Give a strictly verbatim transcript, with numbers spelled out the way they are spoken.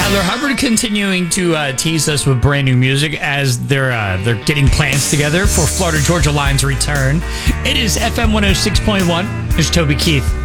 Tyler Hubbard continuing to uh, tease us with brand new music as they're uh, they're getting plans together for Florida Georgia Line's return. It is F M one oh six point one. There's Toby Keith.